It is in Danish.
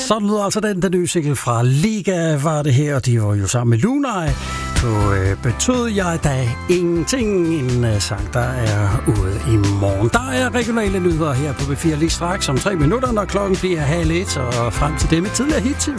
Sådan lyder altså den nye single fra Liga var det her, og de var jo sammen med Lunaj. Så betød jeg da ingenting, en sang, der er ude i morgen. Der er regionale nyheder her på B4 lige straks om 3 minutter, når klokken bliver 12:30, og frem til det med tidligere hit